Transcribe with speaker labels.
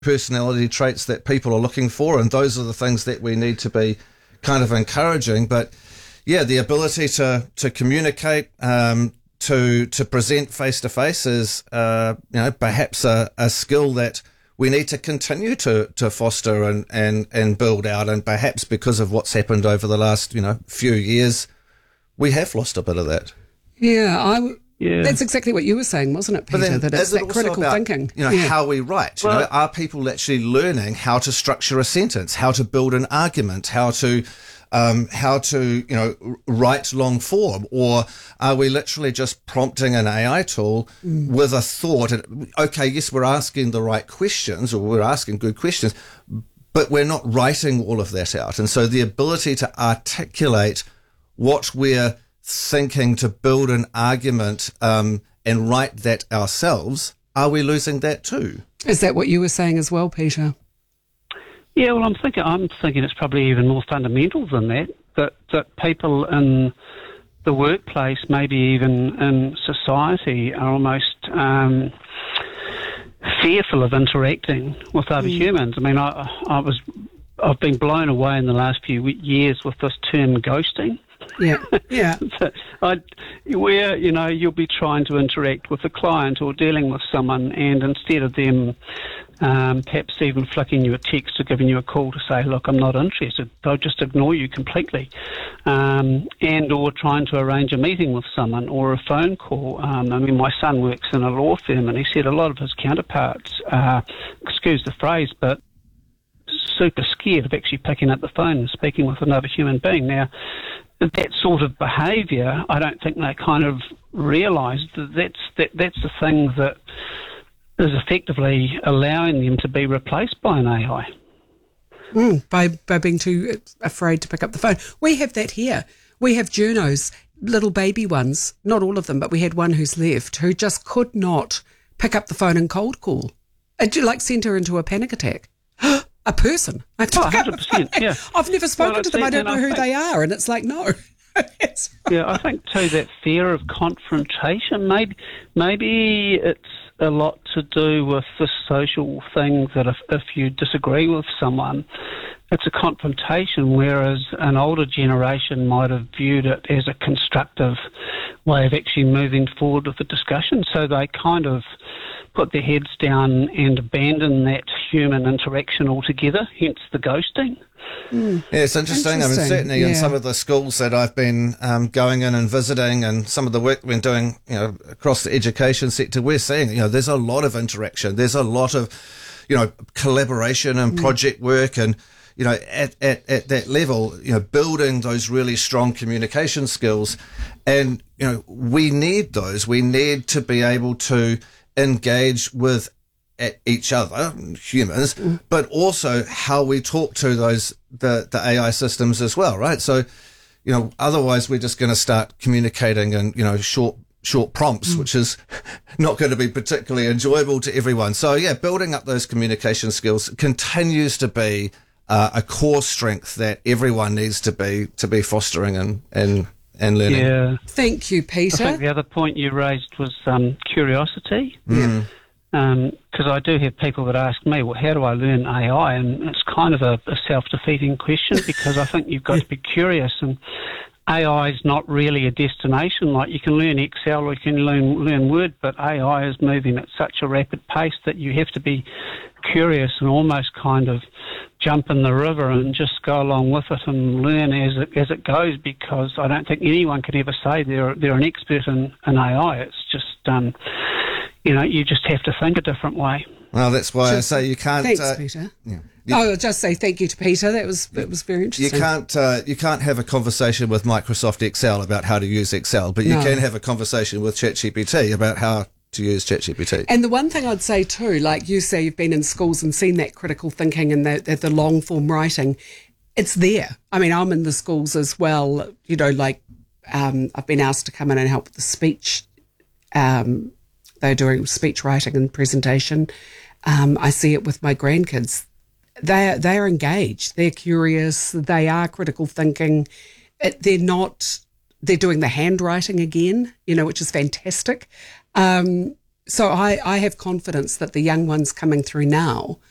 Speaker 1: personality traits that people are looking for, and those are the things that we need to be kind of encouraging. But yeah, the ability to communicate, to present face to face is perhaps a skill that we need to continue to foster and build out. And perhaps because of what's happened over the last few years, we have lost a bit of that.
Speaker 2: Yeah, that's exactly what you were saying, wasn't it, Peter? That it's that critical thinking.
Speaker 1: How we write. Are people actually learning how to structure a sentence, how to build an argument, how to write long form, or are we literally just prompting an AI tool with a thought? Okay, yes, we're asking the right questions, or we're asking good questions, but we're not writing all of that out. And so the ability to articulate what we're thinking, to build an argument and write that ourselves, are we losing that too?
Speaker 2: Is that what you were saying as well, Peter?
Speaker 3: Yeah, well, I'm thinking it's probably even more fundamental than that people in the workplace, maybe even in society, are almost fearful of interacting with other humans. I mean, I've been blown away in the last few years with this term ghosting.
Speaker 2: Yeah.
Speaker 3: Where you'll be trying to interact with a client or dealing with someone, and instead of them perhaps even flicking you a text or giving you a call to say, look, I'm not interested, they'll just ignore you completely, and or trying to arrange a meeting with someone or a phone call. I mean, my son works in a law firm, and he said a lot of his counterparts are, excuse the phrase, but super scared of actually picking up the phone and speaking with another human being. Now, that sort of behaviour, I don't think they kind of realise that's the thing that is effectively allowing them to be replaced by an AI.
Speaker 2: By being too afraid to pick up the phone. We have that here. We have journos, little baby ones, not all of them, but we had one who's left, who just could not pick up the phone and cold call. It sent her into a panic attack. A person.
Speaker 3: 100%, yeah.
Speaker 2: I've never spoken to them. I don't know who they are. And it's like, no.
Speaker 3: Yeah, I think too that fear of confrontation, maybe it's a lot to do with the social thing that if you disagree with someone, it's a confrontation, whereas an older generation might have viewed it as a constructive way of actually moving forward with the discussion. So they kind of put their heads down and abandon that human interaction altogether, hence the ghosting.
Speaker 1: Yeah, it's interesting. I mean, certainly in some of the schools that I've been going in and visiting, and some of the work we've been doing, across the education sector, we're seeing, there's a lot of interaction. There's a lot of, collaboration and project work, and, at that level, building those really strong communication skills. And, we need those. We need to be able to engage with each other, humans, but also how we talk to the AI systems as well, right? So, otherwise we're just going to start communicating in, short prompts, which is not going to be particularly enjoyable to everyone. So yeah, building up those communication skills continues to be a core strength that everyone needs to be fostering and learning.
Speaker 3: Yeah.
Speaker 2: Thank you, Peter.
Speaker 3: I think the other point you raised was curiosity. Yeah. Because I do have people that ask me, well, how do I learn AI? And it's kind of a self-defeating question, because I think you've got to be curious, and AI is not really a destination. Like, you can learn Excel or you can learn Word, but AI is moving at such a rapid pace that you have to be curious and almost kind of jump in the river and just go along with it and learn as it goes, because I don't think anyone can ever say they're an expert in AI. It's just you just have to think a different way.
Speaker 1: Well, that's why I say you can't.
Speaker 2: Thanks, Peter. I'll just say thank you to Peter. That was very interesting.
Speaker 1: You can't have a conversation with Microsoft Excel about how to use Excel, but you can have a conversation with ChatGPT about how to use ChatGPT.
Speaker 2: And the one thing I'd say too, like you say, you've been in schools and seen that critical thinking and the long form writing. It's there. I mean, I'm in the schools as well. I've been asked to come in and help with the speech. They're doing speech writing and presentation. I see it with my grandkids. They're engaged. They're curious. They are critical thinking. They're doing the handwriting again, which is fantastic. So I have confidence that the young ones coming through now